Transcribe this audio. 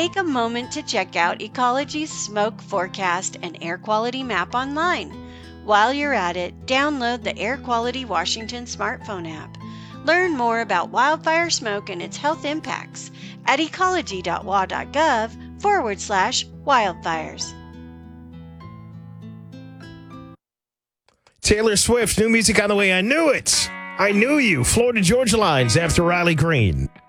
Take a moment to check out Ecology's smoke forecast and air quality map online. While you're at it, download the Air Quality Washington smartphone app. Learn more about wildfire smoke and its health impacts at ecology.wa.gov/wildfires. Taylor Swift, new music on the way. I knew it. I knew you. Florida Georgia Lines after Riley Green.